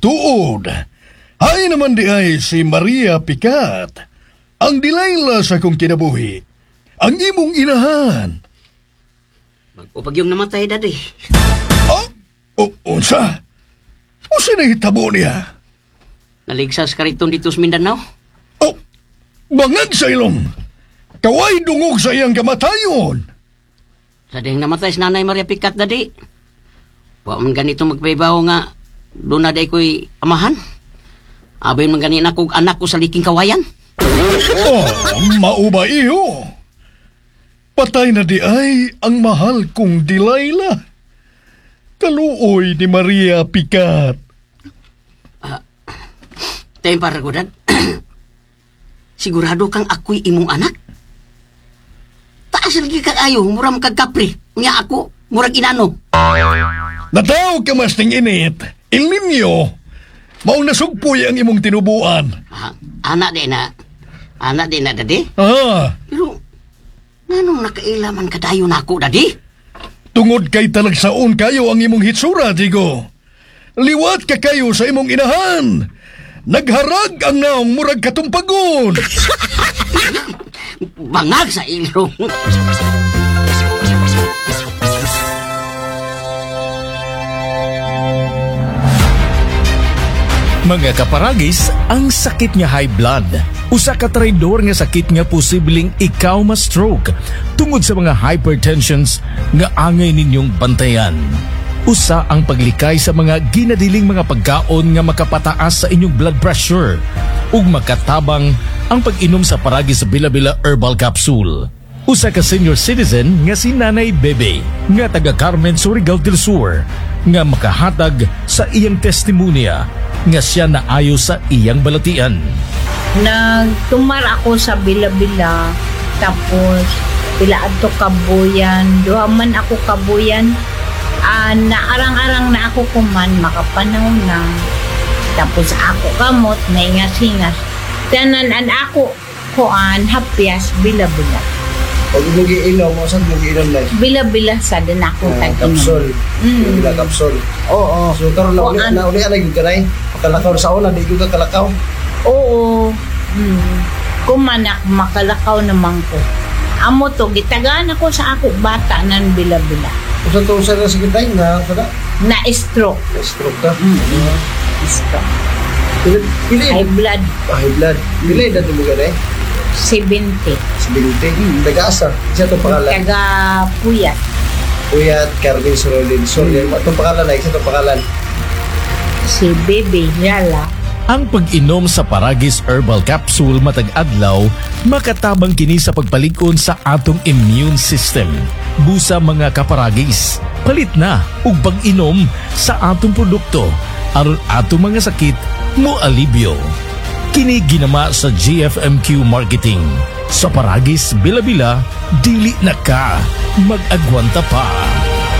tuod. Hay naman di ay si Maria Picat, ang Delilah sa kong kinabuhi, ang imong inahan. Mag-upag yung namatay, Daddy. Oh, unsa? Unsa na hitabo niya? Naligsas ka rito dito sa Mindanao. Oh, bangag sa ilong. Kaway dungog sa iyang kamatayon. Sa ding namatay si Nanay Maria Picat, Daddy. Wa man ganito magpaibaw nga doon na day ko'y amahan. Abay man ganin akong anak ko sa liking kawayan. Oh, mauba iyo. Patay na di ay ang mahal kong Delilah. Kaluoy ni Maria Picat. Tayo para ko, Dad. Sigurado kang ako'y imong anak? Taas lagi kag ayo, muram kag kapri. Nga ako, murag inano. Nataw ka mas ting init. Il ninyo. Maong nasugpoy ang imong tinubuan. Anak din na. Anak din na, Daddy. Pero, nanong nakailaman kadayo na ako, Daddy? Tungod kay talagsaon kayo ang imong hitsura, Digo. Liwat ka kayo sa imong inahan. Nagharag ang naong murag katumpagon. Bangag sa ilong. Mga kaparagis, ang sakit nga high blood. Usa ka traidor nga sakit nga posibleng ikaw ma-stroke tungod sa mga hypertensions nga angay ninyong bantayan. Usa ang paglikay sa mga ginadiling mga pagkaon nga makapataas sa inyong blood pressure ug makatabang ang pag-inom sa paragis Bila-Bila Herbal Capsule. Usa ka senior citizen nga si Nanay Bebe nga taga Carmen, Surigao del Sur nga makahatag sa iyang testimonya nga siya naayo sa iyang balatian. Nagtumar ako sa Bila-Bila, tapos pila adto kabuyan, duha man ako kabuyan. Naarang-arang na ako kuman, makapanaw na. Tapos ako kamot, naingas-ingas. Tanan ako kuan, hapyas, Bila-Bila. Pag mag-iinom mo, saan mag-iinom na? Bila-Bila sa din ako tag-inom. Kapsul. Bila kapsul. Oo. So, karoon na uli yung kanay. Kalakaw sa una, di ko ka kalakaw. Oo. Kumanak, makalakaw naman ko. Amo to, gitagaan ako sa ako bata ng Bila-Bila. Kung sa sa sakit tayo na, kada? Na-stroke. Na-stroke ka? Stroke. Pili? High blood. High blood. Pili na ito mo ganay? 70. 70. Taga-asa? Isa itong pangalan? Taga-Puyat. Puyat, Carmen Sorolin. Sorry, itong pangalan na, isa itong pangalan? Si Bebe Yala. Ang pag-inom sa Paragis Herbal Capsule matag adlaw makatabang kini sa pagpalig-on sa atong immune system. Busa mga kaparagis, palit na ug pag-inom sa atong produkto aron atong mga sakit mo alibyo. Kini ginama sa GFMQ Marketing. Sa Paragis Bila-Bila, dili na ka mag-agwanta pa.